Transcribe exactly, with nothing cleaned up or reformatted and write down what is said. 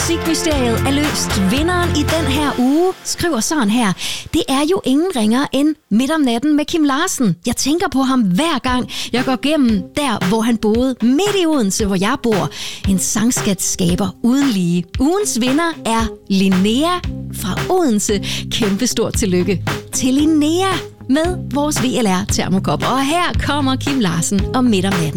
Musikmysteriet er løst. Vinderen i den her uge skriver sådan her. Det er jo ingen ringer end Midt om natten med Kim Larsen. Jeg tænker på ham hver gang jeg går gennem der, hvor han boede midt i Odense, hvor jeg bor. En sangskatskaber uden lige. Ugens vinder er Linnea fra Odense. Kæmpestort tillykke til Linnea med vores V L R termokop. Og her kommer Kim Larsen og Midt om natten.